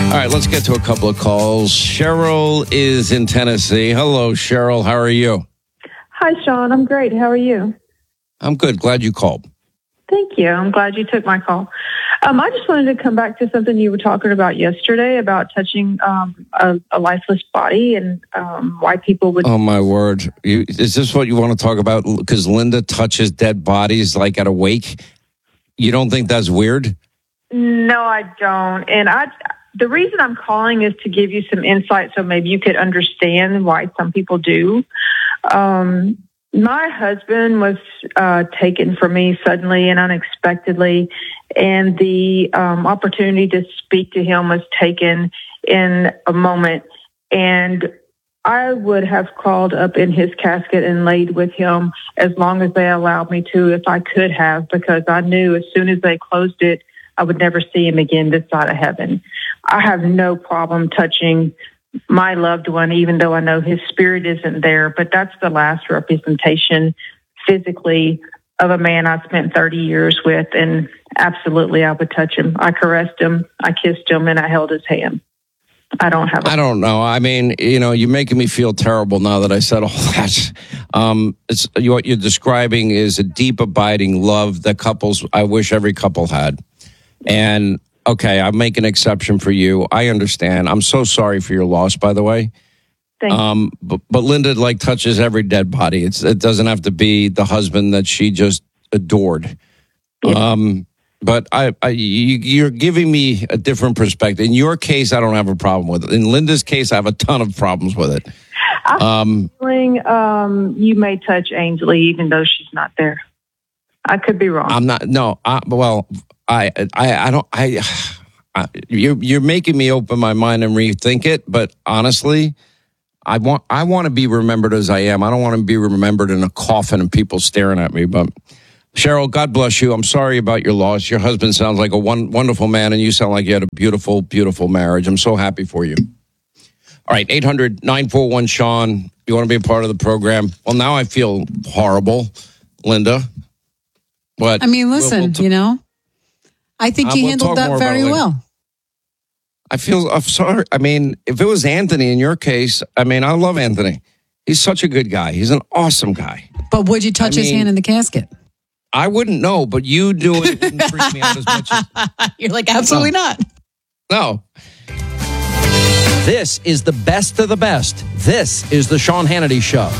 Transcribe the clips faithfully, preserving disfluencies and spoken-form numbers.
All right, let's get to a couple of calls. Cheryl is in Tennessee. Hello, Cheryl. How are you? Hi, Sean. I'm great. How are you? I'm good. Glad you called. Thank you. I'm glad you took my call. Um, I just wanted to come back to something you were talking about yesterday about touching um, a, a lifeless body and um, why people would... Oh, my word. You, is this what you want to talk about? Because Linda touches dead bodies like at a wake? You don't think that's weird? No, I don't. And I... The reason I'm calling is to give you some insight so maybe you could understand why some people do. Um, my husband was uh, taken from me suddenly and unexpectedly, and the um, opportunity to speak to him was taken in a moment. And I would have crawled up in his casket and laid with him as long as they allowed me to, if I could have, because I knew as soon as they closed it, I would never see him again this side of heaven. I have no problem touching my loved one, even though I know his spirit isn't there. But that's the last representation physically of a man I spent thirty years with. And absolutely, I would touch him. I caressed him. I kissed him, and I held his hand. I don't have a- I don't know. I mean, you know, you're making me feel terrible now that I said all that. Um, it's, what you're describing is a deep, abiding love that couples, I wish every couple had. And okay, I make an exception for you. I understand. I'm so sorry for your loss, by the way. Thank you. Um, but, but Linda like touches every dead body. It's, it doesn't have to be the husband that she just adored. Yeah. Um, but I, I, you, you're giving me a different perspective. In your case, I don't have a problem with it. In Linda's case, I have a ton of problems with it. I'm Um, feeling um, you may touch Ainsley even though she's not there. I could be wrong. I'm not. No. I, well, I, I, I don't. I, I. You're, you're making me open my mind and rethink it. But honestly, I want. I want to be remembered as I am. I don't want to be remembered in a coffin and people staring at me. But Cheryl, God bless you. I'm sorry about your loss. Your husband sounds like a one, wonderful man, and you sound like you had a beautiful, beautiful marriage. I'm so happy for you. All right, eight hundred nine four one Sean. You want to be a part of the program? Well, now I feel horrible, Linda. But I mean, listen, we'll, we'll t- you know, I think you we'll handled that very well. I feel, I'm sorry. I mean, if it was Anthony in your case, I mean, I love Anthony. He's such a good guy. He's an awesome guy. But would you touch I his mean, hand in the casket? I wouldn't know, but you doing it wouldn't freak me out as much as... You're like, absolutely no. not. No. This is the best of the best. This is the Sean Hannity Show.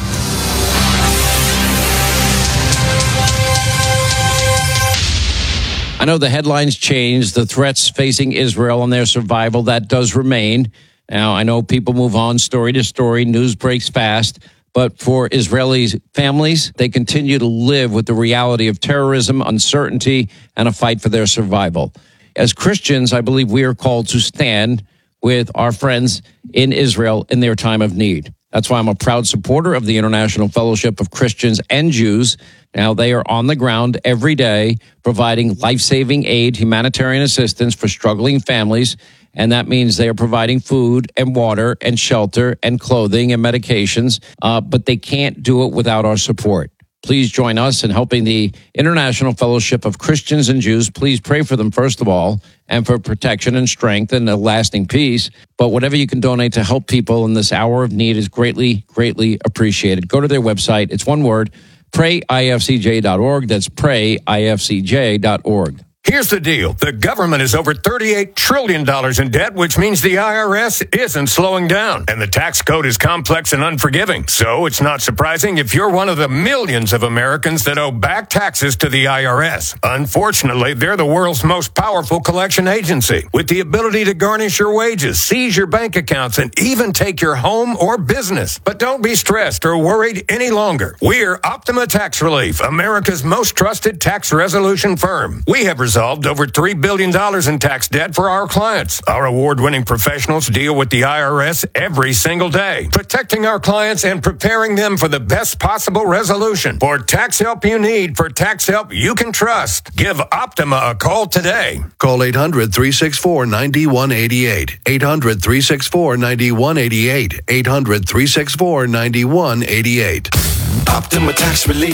I know the headlines changed, the threats facing Israel and their survival, that does remain. Now, I know people move on story to story, news breaks fast, but for Israeli families, they continue to live with the reality of terrorism, uncertainty, and a fight for their survival. As Christians, I believe we are called to stand with our friends in Israel in their time of need. That's why I'm a proud supporter of the International Fellowship of Christians and Jews. Now, they are on the ground every day providing life-saving aid, humanitarian assistance for struggling families, and that means they are providing food and water and shelter and clothing and medications, uh, but they can't do it without our support. Please join us in helping the International Fellowship of Christians and Jews. Please pray for them, first of all, and for protection and strength and a lasting peace. But whatever you can donate to help people in this hour of need is greatly, greatly appreciated. Go to their website. It's one word, pray I F C J dot org. That's pray I F C J dot org. Here's the deal. The government is over thirty-eight trillion dollars in debt, which means the I R S isn't slowing down. And the tax code is complex and unforgiving. So it's not surprising if you're one of the millions of Americans that owe back taxes to the I R S. Unfortunately, they're the world's most powerful collection agency, with the ability to garnish your wages, seize your bank accounts, and even take your home or business. But don't be stressed or worried any longer. We're Optima Tax Relief, America's most trusted tax resolution firm. We have resolved over three billion dollars in tax debt for our clients. Our award-winning professionals deal with the I R S every single day, protecting our clients and preparing them for the best possible resolution. For tax help you need, for tax help you can trust, give Optima a call today. Call eight hundred, three six four, nine one eight eight. eight hundred, three six four, nine one eight eight. eight hundred, three six four, nine one eight eight. Optima Tax Relief.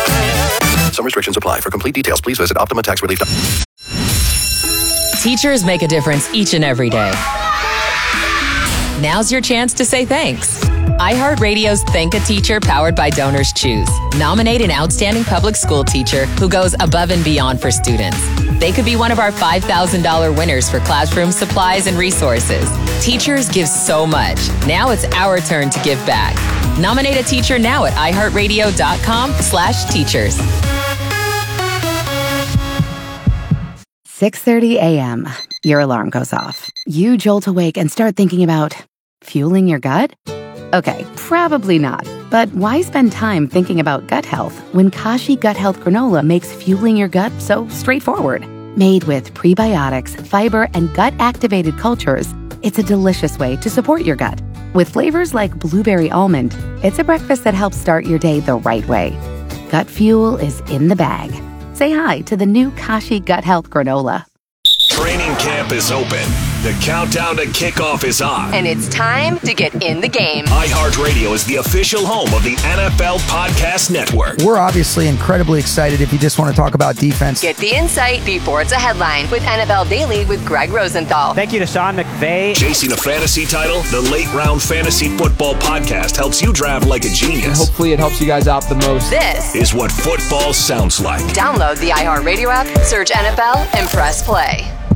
Some restrictions apply. For complete details, please visit Optima Tax Relief. Teachers make a difference each and every day. Now's your chance to say thanks. iHeartRadio's Thank a Teacher powered by Donors Choose. Nominate an outstanding public school teacher who goes above and beyond for students. They could be one of our five thousand dollars winners for classroom supplies and resources. Teachers give so much. Now it's our turn to give back. Nominate a teacher now at iHeartRadio.com slash teachers. six thirty a.m. Your alarm goes off. You jolt awake and start thinking about fueling your gut? Okay, probably not. But why spend time thinking about gut health when Kashi Gut Health Granola makes fueling your gut so straightforward? Made with prebiotics, fiber, and gut-activated cultures, it's a delicious way to support your gut. With flavors like blueberry almond, it's a breakfast that helps start your day the right way. Gut fuel is in the bag. Say hi to the new Kashi Gut Health Granola. Training camp is open. The countdown to kickoff is on. And it's time to get in the game. iHeartRadio is the official home of the N F L Podcast Network. We're obviously incredibly excited if you just want to talk about defense. Get the insight before it's a headline with N F L Daily with Greg Rosenthal. Thank you to Sean McVay. Chasing a fantasy title, the Late Round Fantasy Football Podcast helps you draft like a genius. And hopefully it helps you guys out the most. This is what football sounds like. Download the iHeartRadio app, search N F L, and press play.